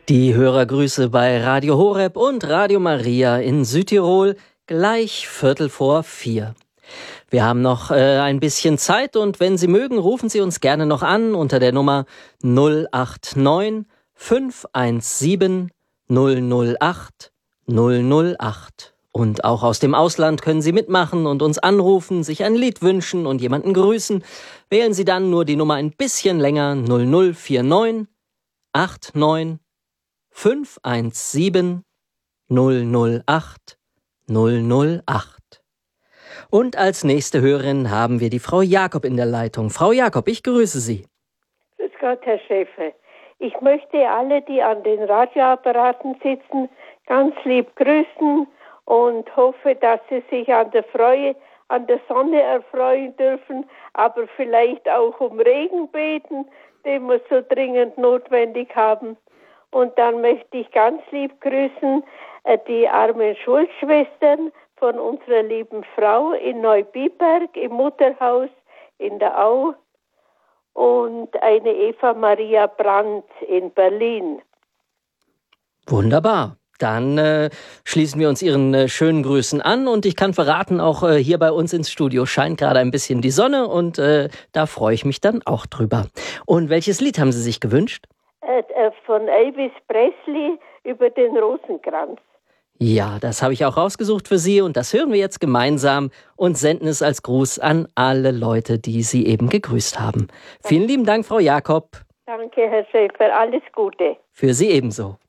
Die Hörergrüße bei Radio Horeb und Radio Maria in Südtirol, gleich 4:15. Wir haben noch ein bisschen Zeit und wenn Sie mögen, rufen Sie uns gerne noch an unter der Nummer 089 517 008 008. Und auch aus dem Ausland können Sie mitmachen und uns anrufen, sich ein Lied wünschen und jemanden grüßen. Wählen Sie dann nur die Nummer ein bisschen länger, 0049 89 517 008 008. Und als nächste Hörerin haben wir die Frau Jakob in der Leitung. Frau Jakob, ich grüße Sie. Grüß Gott, Herr Schäfer. Ich möchte alle, die an den Radioapparaten sitzen, ganz lieb grüßen und hoffe, dass sie sich an der Sonne erfreuen dürfen, aber vielleicht auch um Regen beten, den wir so dringend notwendig haben. Und dann möchte ich ganz lieb grüßen die armen Schulschwestern von unserer lieben Frau in Neubiberg im Mutterhaus in der Au und eine Eva Maria Brandt in Berlin. Wunderbar. Dann schließen wir uns Ihren schönen Grüßen an und ich kann verraten, auch hier bei uns ins Studio scheint gerade ein bisschen die Sonne und da freue ich mich dann auch drüber. Und welches Lied haben Sie sich gewünscht? Von Elvis Presley über den Rosenkranz. Ja, das habe ich auch rausgesucht für Sie und das hören wir jetzt gemeinsam und senden es als Gruß an alle Leute, die Sie eben gegrüßt haben. Vielen lieben Dank, Frau Jakob. Danke, Herr Schäfer. Alles Gute. Für Sie ebenso.